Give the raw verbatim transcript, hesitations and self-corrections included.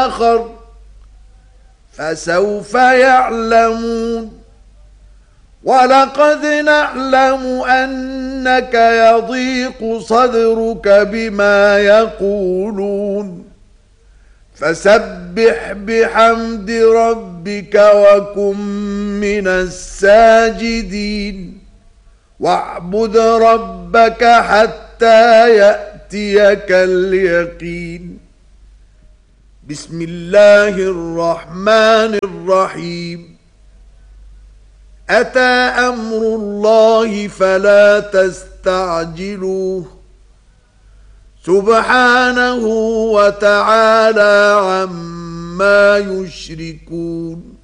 آخر فسوف يعلمون ولقد نعلم أنك يضيق صدرك بما يقولون فسبح بحمد ربك وكن من الساجدين واعبد ربك حتى يأتيك اليقين. بسم الله الرحمن الرحيم. أتى أمر الله فلا تستعجلوه سبحانه وتعالى عما يشركون.